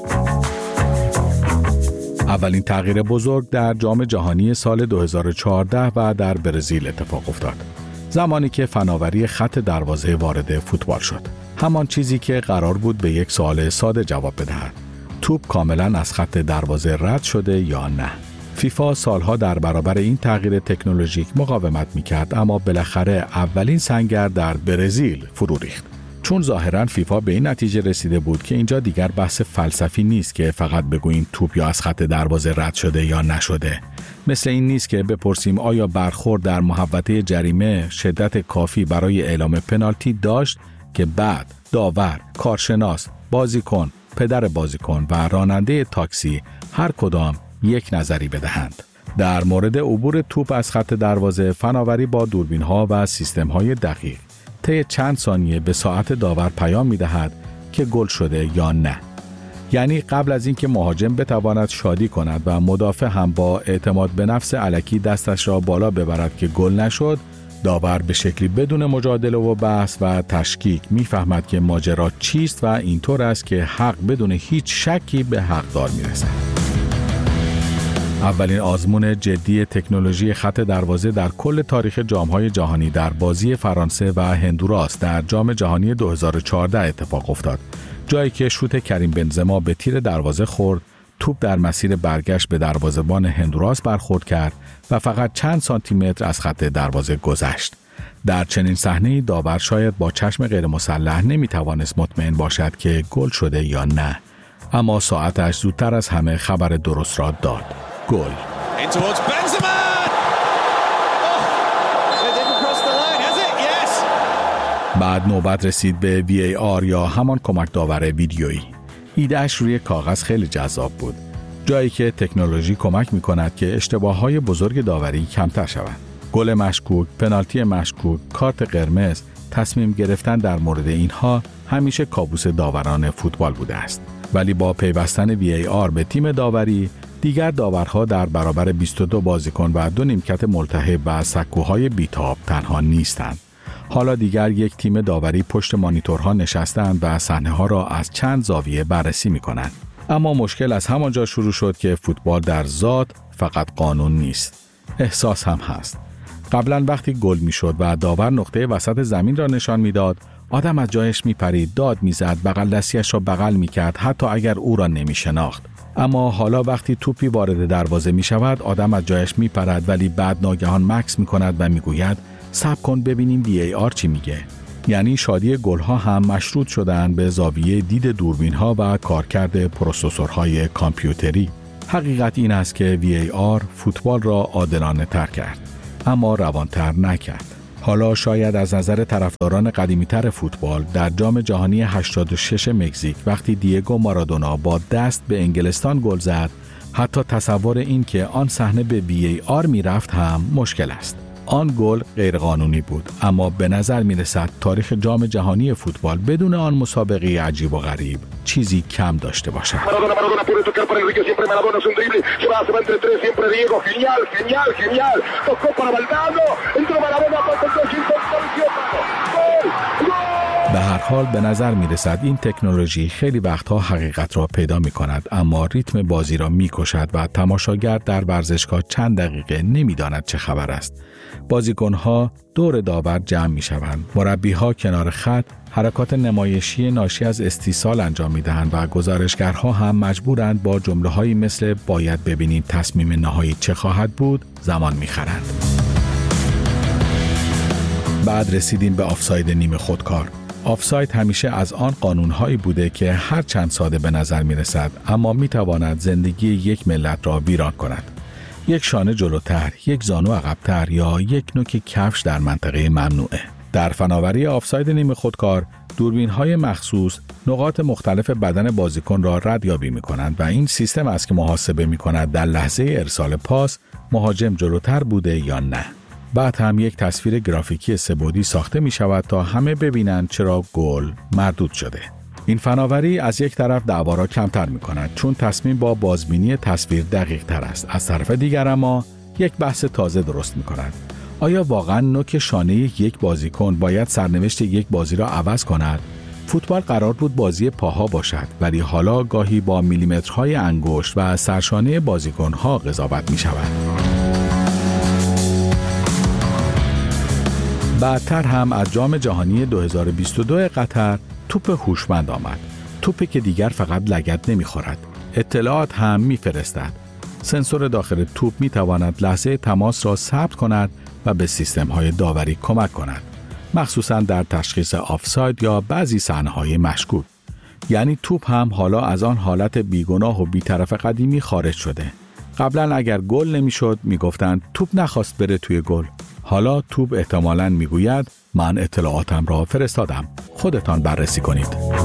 اولین تغییر بزرگ در جام جهانی سال 2014 و در برزیل اتفاق افتاد. زمانی که فناوری خط دروازه وارد فوتبال شد. همان چیزی که قرار بود به یک سوال ساده جواب بدهد: توپ کاملا از خط دروازه رد شده یا نه؟ فیفا سالها در برابر این تغییر تکنولوژیک مقاومت میکرد، اما بالاخره اولین سنگر در برزیل فرو ریخت. چون ظاهراً فیفا به این نتیجه رسیده بود که اینجا دیگر بحث فلسفی نیست که فقط بگوییم توپ یا از خط دروازه رد شده یا نشده. مثل این نیست که بپرسیم آیا برخورد در محوطه جریمه شدت کافی برای اعلام پنالتی داشت که بعد داور، کارشناس، بازیکن، پدر بازیکن و راننده تاکسی هر کدام یک نظری بدهند. در مورد عبور توپ از خط دروازه، فناوری با دوربین‌ها و سیستم‌های دقیق طی چند ثانیه به ساعت داور پیام می‌دهد که گل شده یا نه. یعنی قبل از اینکه مهاجم بتواند شادی کند و مدافع هم با اعتماد به نفس الکی دستش را بالا ببرد که گل نشد، داور به شکلی بدون مجادله و بحث و تشکیک می‌فهمد که ماجرا چیست و اینطور است که حق بدون هیچ شکی به حقدار می‌رسد. اولین آزمون جدی تکنولوژی خط دروازه در کل تاریخ جام‌های جهانی در بازی فرانسه و هندوراس در جام جهانی 2014 اتفاق افتاد. جایی که شوت کریم بنزما به تیر دروازه خورد، توپ در مسیر برگشت به دروازه‌بان هندوراس برخورد کرد و فقط چند سانتی متر از خط دروازه گذشت. در چنین صحنه‌ای داور شاید با چشم غیر مسلح نمی‌توانست مطمئن باشد که گل شده یا نه، اما ساعتش زودتر از همه خبر درست را داد: گل. بعد نوبت رسید به VAR یا همان کمک داور ویدیویی. ایده‌اش روی کاغذ خیلی جذاب بود. جایی که تکنولوژی کمک می‌کند که اشتباه‌های بزرگ داوری کمتر شوند. گل مشکوک، پنالتی مشکوک، کارت قرمز، تصمیم گرفتن در مورد اینها همیشه کابوس داوران فوتبال بوده است. ولی با پیوستن VAR به تیم داوری، دیگر داورها در برابر 22 بازیکن و 2 نیمکت ملتهب و سکوهای بیتاب تنها نیستند. حالا دیگر یک تیم داوری پشت مانیتورها نشستند و صحنه‌ها را از چند زاویه بررسی می‌کنند. اما مشکل از همانجا شروع شد که فوتبال در ذات فقط قانون نیست، احساس هم هست. قبلا وقتی گل میشد و داور نقطه وسط زمین را نشان میداد، آدم از جایش میپرید، داد میزد، بغل دستیش را بغل میکرد حتی اگر او را نمیشناخت. اما حالا وقتی توپی وارد دروازه میشود، آدم از جایش میپرد ولی بعد ناگهان مکث میکند و میگوید صبر کن ببینیم VAR چی میگه. یعنی شادی گل‌ها هم مشروط شدن به زاویه دید دوربین‌ها و کارکرد پروسسورهای کامپیوتری. حقیقت این است که VAR فوتبال را عادلانه تر کرد، اما روانتر نکرد. حالا شاید از نظر طرفداران قدیمی‌تر فوتبال در جام جهانی 86 مکزیک وقتی دیگو مارادونا با دست به انگلستان گل زد، حتی تصور این که آن صحنه به VAR میرفت هم مشکل است. آن گل غیرقانونی بود، اما به نظر می‌رسد تاریخ جام جهانی فوتبال بدون آن مسابقه عجیب و غریب چیزی کم داشته باشد. به هر حال به نظر می‌رسد این تکنولوژی خیلی وقتها حقیقت را پیدا می‌کند، اما ریتم بازی را می‌کشد و تماشاگر در ورزشگاه چند دقیقه نمی‌داند چه خبر است. بازیکن‌ها دور داور جمع می‌شوند، مربی‌ها کنار خط حرکات نمایشی ناشی از استیصال انجام می‌دهند و گزارشگرها هم مجبورند با جمله‌هایی مثل باید ببینیم تصمیم نهایی چه خواهد بود زمان می‌خرند. بعد رسیدیم به آفساید نیمه خودکار. آفساید همیشه از آن قانون‌هایی بوده که هر چند ساده به نظر می‌رسد، اما می‌تواند زندگی یک ملت را ویران کند. یک شانه جلوتر، یک زانو عقب‌تر یا یک نوک کفش در منطقه ممنوعه. در فناوری آفساید نیمه خودکار، دوربین‌های مخصوص نقاط مختلف بدن بازیکن را ردیابی می‌کنند و این سیستم است که محاسبه می‌کند در لحظه ارسال پاس مهاجم جلوتر بوده یا نه. بعد هم یک تصویر گرافیکی سه‌بعدی ساخته می شود تا همه ببینند چرا گل مردود شده. این فناوری از یک طرف دعوا را کمتر می کند چون تصمیم با بازبینی تصویر دقیق تر است. از طرف دیگر اما یک بحث تازه درست می کند. آیا واقعا نوک شانه یک بازیکن باید سرنوشت یک بازی را عوض کند؟ فوتبال قرار بود بازی پاها باشد، ولی حالا گاهی با میلیمترهای انگشت و سرشانه بازیکن‌ها قضاوت می شود. بعدتر هم از جام جهانی 2022 قطر توپ هوشمند آمد. توپی که دیگر فقط لگد نمیخورد، اطلاعات هم میفرستد. سنسور داخل توپ میتواند لحظه تماس را ثبت کند و به سیستم‌های داوری کمک کند، مخصوصاً در تشخیص آفساید یا بعضی صحنه‌های مشکوک. یعنی توپ هم حالا از آن حالت بیگناه و بی‌طرف قدیمی خارج شده. قبلا اگر گل نمیشد میگفتند توپ نخواست بره توی گل. حالا توپ احتمالاً میگوید من اطلاعاتم را فرستادم، خودتان بررسی کنید.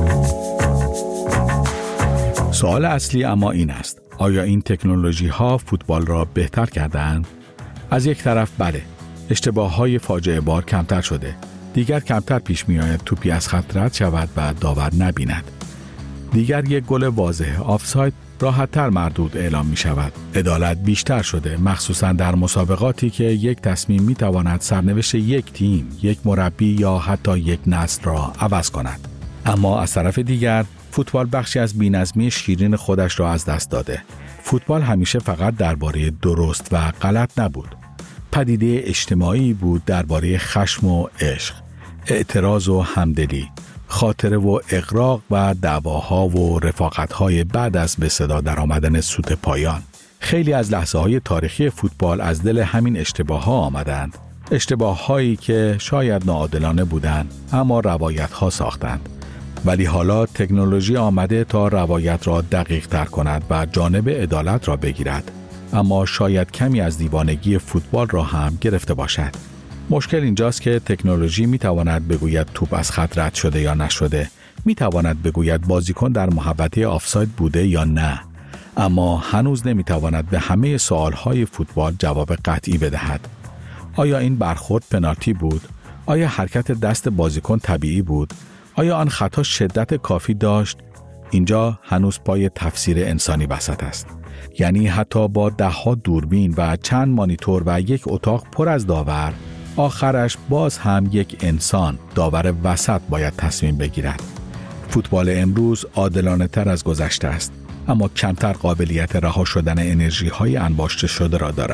سوال اصلی اما این است: آیا این تکنولوژی ها فوتبال را بهتر کردند؟ از یک طرف بله، اشتباه‌های فاجعه بار کمتر شده. دیگر کمتر پیش می‌آید توپی از خط رد شود و داور نبیند. دیگر یک گل واضح آفساید راحت‌تر مردود اعلام می‌شود. عدالت بیشتر شده، مخصوصاً در مسابقاتی که یک تصمیم می‌تواند سرنوشت یک تیم، یک مربی یا حتی یک نسل را عوض کند. اما از طرف دیگر فوتبال بخشی از بی‌نظمی شیرین خودش را از دست داده. فوتبال همیشه فقط درباره درست و غلط نبود. پدیده اجتماعی بود درباره خشم و عشق، اعتراض و همدلی، خاطره و اغراق و دعواها و رفاقت‌های بعد از به صدا درآمدن سوت پایان. خیلی از لحظه‌های تاریخی فوتبال از دل همین اشتباه‌ها آمدند. اشتباه‌هایی که شاید ناعادلانه بودند اما روایت‌ها ساختند. ولی حالا تکنولوژی آمده تا روایت را دقیق تر کند و جانب عدالت را بگیرد. اما شاید کمی از دیوانگی فوتبال را هم گرفته باشد. مشکل اینجاست که تکنولوژی میتواند بگوید توپ از خط رد شده یا نشده، میتواند بگوید بازیکن در محوطه آفساید بوده یا نه، اما هنوز نمیتواند به همه سوالهای فوتبال جواب قطعی بدهد. آیا این برخورد پنالتی بود؟ آیا حرکت دست بازیکن طبیعی بود؟ آیا آن خطا شدت کافی داشت؟ اینجا هنوز پای تفسیر انسانی وسط است. یعنی حتی با 10 دوربین و چند مانیتور و یک اتاق پر از داور، آخرش باز هم یک انسان، داور وسط، باید تصمیم بگیرد. فوتبال امروز عادلانه تر از گذشته است، اما کمتر قابلیت رها شدن انرژی های انباشته شده را دارد.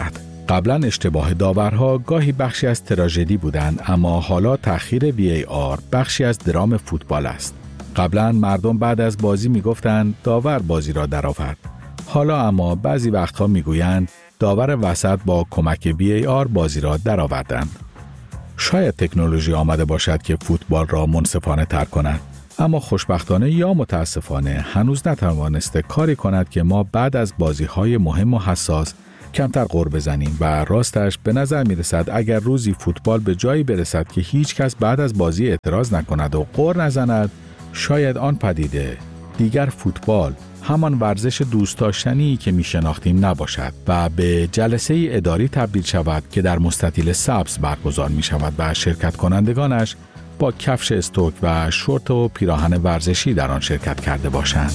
قبلا اشتباه داورها گاهی بخشی از تراژدی بودند، اما حالا تأخیر VAR بخشی از درام فوتبال است. قبلا مردم بعد از بازی میگفتند داور بازی را درآورد. حالا اما بعضی وقتها میگویند داور وسط با کمک VAR بازی را درآوردند. شاید تکنولوژی آمده باشد که فوتبال را منصفانه تر کند، اما خوشبختانه یا متاسفانه هنوز نتوانسته کاری کند که ما بعد از بازی‌های مهم و حساس کمتر غر بزنیم و راستش به نظر می‌رسد اگر روزی فوتبال به جایی برسد که هیچ کس بعد از بازی اعتراض نکند و غر نزند، شاید آن پدیده دیگر فوتبال همان ورزش دوست داشتنی که می‌شناختیم نباشد و به جلسه اداری تبدیل شود که در مستطیل سبز برگزار می‌شود و شرکت کنندگانش با کفش استوک و شورت و پیراهن ورزشی در آن شرکت کرده باشند.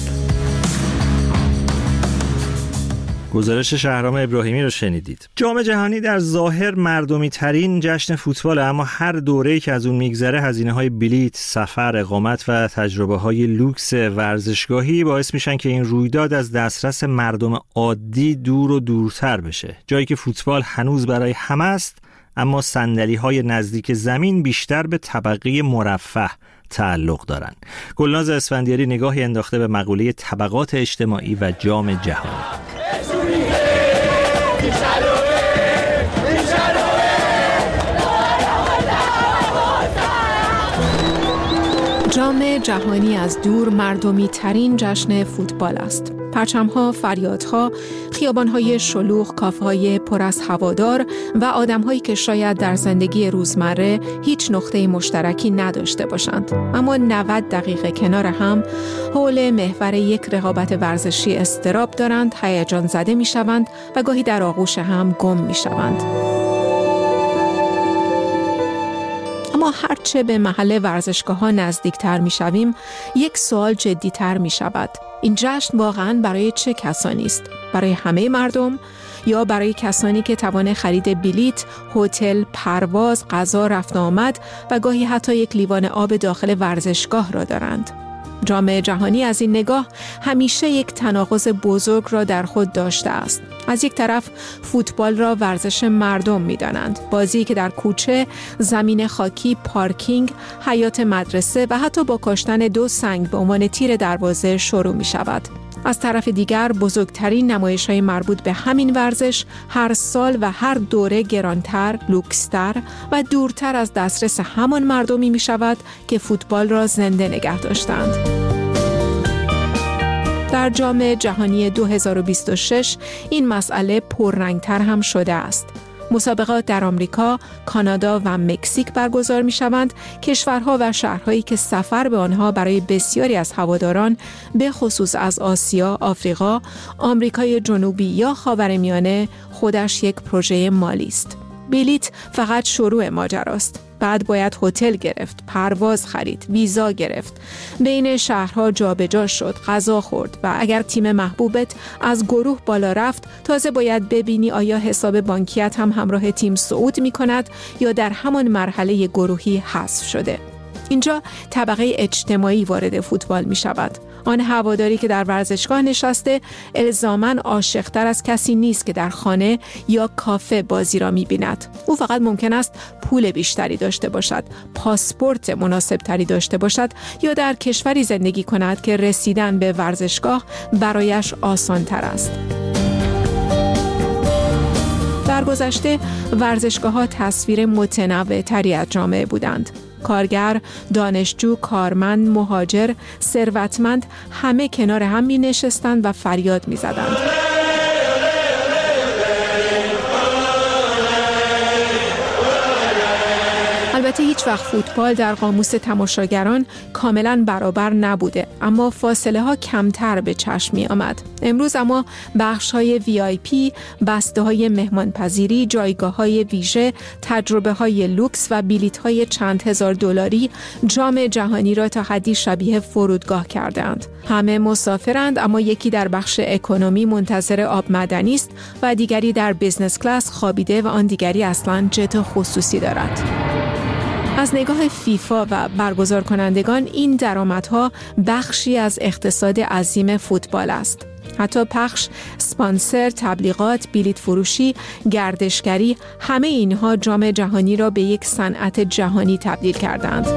گزارش شهرام ابراهیمی رو شنیدید. جام جهانی در ظاهر مردمی ترین جشن فوتبال، اما هر دوره‌ای که از اون میگذره هزینه‌های بلیت، سفر، اقامت و تجربه‌های لوکس ورزشگاهی باعث میشن که این رویداد از دسترس مردم عادی دور و دورتر بشه. جایی که فوتبال هنوز برای همه است، اما صندلی‌های نزدیک زمین بیشتر به طبقه مرفه تعلق دارند. گلناز اسفندیاری نگاهی انداخته به مقوله طبقات اجتماعی و جام جهانی. جام جهانی از دور مردمی ترین جشن فوتبال است. پرچم‌ها، فریادها، خیابان‌های شلوغ، کافه‌های پر از هوادار و آدم‌هایی که شاید در زندگی روزمره هیچ نقطه مشترکی نداشته باشند، اما 90 دقیقه کنار هم حول محور یک رقابت ورزشی اضطراب دارند، هیجان زده می‌شوند و گاهی در آغوش هم گم می‌شوند. اما هرچه به محل ورزشگاه‌ها نزدیکتر می‌شویم، یک سوال جدی‌تر می‌شود. این جشن واقعاً برای چه کسانی است؟ برای همه مردم یا برای کسانی که توان خرید بلیت، هتل، پرواز، غذا، رفت آمد و گاهی حتی یک لیوان آب داخل ورزشگاه را دارند؟ جام جهانی از این نگاه همیشه یک تناقض بزرگ را در خود داشته است. از یک طرف فوتبال را ورزش مردم می‌دانند، بازی که در کوچه، زمین خاکی، پارکینگ، حیاط مدرسه و حتی با کاشتن 2 سنگ به عنوان تیر دروازه شروع می‌شود. از طرف دیگر بزرگترین نمایش‌های مربوط به همین ورزش هر سال و هر دوره گرانتر، لوکستر و دورتر از دسترس همان مردمی می‌شود که فوتبال را زنده نگه داشتند. در جام جهانی 2026 این مسئله پررنگتر هم شده است. مسابقات در آمریکا، کانادا و مکزیک برگزار می‌شوند، کشورها و شهرهایی که سفر به آنها برای بسیاری از هواداران به خصوص از آسیا، آفریقا، آمریکای جنوبی یا خاورمیانه خودش یک پروژه مالی است. بلیت فقط شروع ماجراست. بعد باید هتل گرفت، پرواز خرید، ویزا گرفت، بین شهرها جابجا شد، غذا خورد و اگر تیم محبوبت از گروه بالا رفت، تازه باید ببینی آیا حساب بانکیت هم همراه تیم صعود می کند یا در همان مرحله گروهی حذف شده. اینجا طبقه اجتماعی وارد فوتبال می شود. آن هواداری که در ورزشگاه نشسته الزاماً عاشق‌تر از کسی نیست که در خانه یا کافه بازی را می‌بیند. او فقط ممکن است پول بیشتری داشته باشد، پاسپورت مناسب‌تری داشته باشد یا در کشوری زندگی کند که رسیدن به ورزشگاه برایش آسان‌تر است. در گذشته ورزشگاه‌ها تصویر متنوع‌تری از جامعه بودند. کارگر، دانشجو، کارمند، مهاجر، ثروتمند همه کنار هم می نشستند و فریاد می زدند. البته هیچ وقت فوتبال در قاموس تماشاگران کاملا برابر نبوده، اما فاصله ها کمتر به چشم می آمد. امروز اما بخش های VIP، بسته های مهمانپذیری، جایگاه های ویژه، تجربه های لوکس و بلیط های چند هزار دلاری جام جهانی را تا حدی شبیه فرودگاه کردند. همه مسافرند، اما یکی در بخش اکونومی منتظر آب معدنی است و دیگری در بیزنس کلاس خوابیده و آن دیگری اصلاً جت خصوصی دارد. از نگاه فیفا و برگزار کنندگان این درآمدها بخشی از اقتصاد عظیم فوتبال است. حتی پخش، اسپانسر، تبلیغات، بلیط فروشی، گردشگری، همه اینها جام جهانی را به یک صنعت جهانی تبدیل کردند.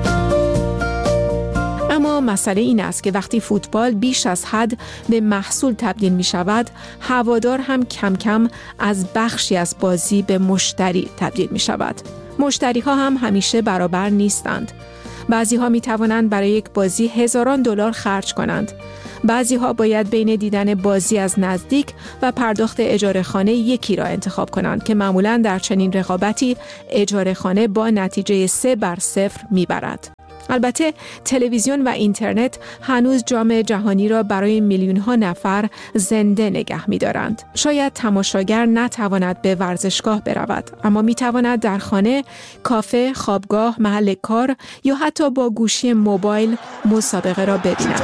اما مسئله این است که وقتی فوتبال بیش از حد به محصول تبدیل می شود، هوادار هم کم کم از بخشی از بازی به مشتری تبدیل می شود. مشتری ها هم همیشه برابر نیستند. بعضی ها می توانند برای یک بازی هزاران دلار خرج کنند. بعضی ها باید بین دیدن بازی از نزدیک و پرداخت اجاره خانه یکی را انتخاب کنند که معمولاً در چنین رقابتی اجاره خانه با نتیجه 3-0 می برد. البته تلویزیون و اینترنت هنوز جام جهانی را برای میلیون ها نفر زنده نگه می دارند. شاید تماشاگر نتواند به ورزشگاه برود، اما می تواند در خانه، کافه، خوابگاه، محل کار یا حتی با گوشی موبایل مسابقه را ببیند.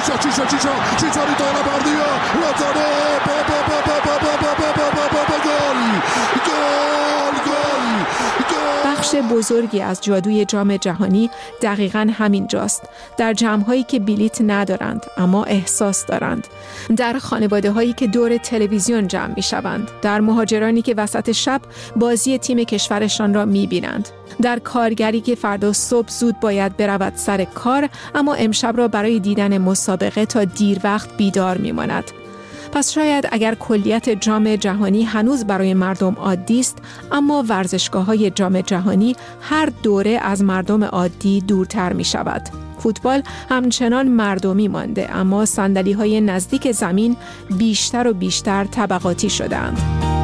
بخش بزرگی از جادوی جام جهانی دقیقاً همین جاست. در جمع‌هایی که بلیت ندارند اما احساس دارند. در خانواده‌هایی که دور تلویزیون جمع می‌شوند. در مهاجرانی که وسط شب بازی تیم کشورشان را می‌بینند. در کارگری که فردا صبح زود باید برود سر کار اما امشب را برای دیدن مسابقه تا دیر وقت بیدار می‌ماند. پس شاید اگر کلیت جام جهانی هنوز برای مردم عادی است، اما ورزشگاه‌های جام جهانی هر دوره از مردم عادی دورتر می شود. فوتبال همچنان مردمی مانده، اما صندلی‌های نزدیک زمین بیشتر و بیشتر طبقاتی شدند.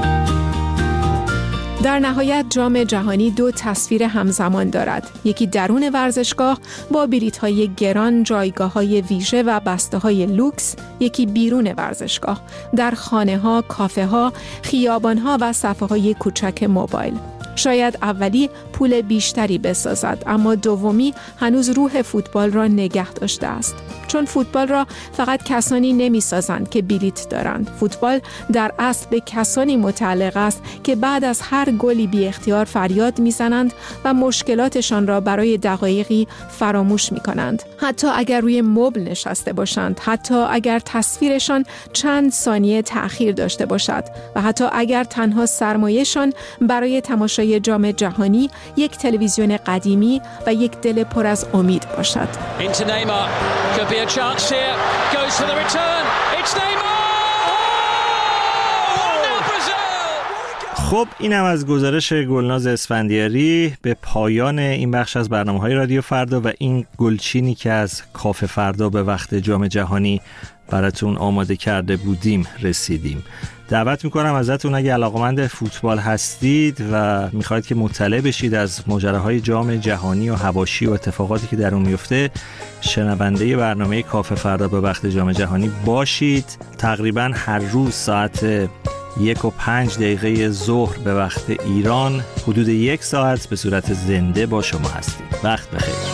در نهایت جام جهانی دو تصویر همزمان دارد. یکی درون ورزشگاه با بلیط‌های گران، جایگاه‌های ویژه و بسته‌های لوکس، یکی بیرون ورزشگاه در خانه‌ها، کافه‌ها، خیابان‌ها و صفحه‌های کوچک موبایل. شاید اولی پول بیشتری بسازد، اما دومی هنوز روح فوتبال را نگه داشته است. چون فوتبال را فقط کسانی نمی‌سازند که بلیط دارند. فوتبال در اصل به کسانی متعلق است که بعد از هر گلی بی اختیار فریاد می‌زنند و مشکلاتشان را برای دقایقی فراموش می‌کنند. حتی اگر روی مبل نشسته باشند، حتی اگر تصویرشان چند ثانیه تأخیر داشته باشد و حتی اگر تنها سرمایه‌شان برای تماشای جام جهانی یک تلویزیون قدیمی و یک دل پر از امید باشد. A chance here, goes for the return, it's Neymar! خب اینم از گزارش گلناز اسفندیاری. به پایان این بخش از برنامه‌های رادیو فردا و این گلچینی که از کافه فردا به وقت جام جهانی براتون آماده کرده بودیم رسیدیم. دعوت میکنم ازتون اگه علاقمند فوتبال هستید و میخواید که مطلع بشید از ماجراهای جام جهانی و حواشی و اتفاقاتی که در اون میفته، شنونده برنامه کافه فردا به وقت جام جهانی باشید. تقریبا هر روز ساعت 1:05 ظهر به وقت ایران حدود 1 ساعت به صورت زنده با شما هستیم. وقت بخیر.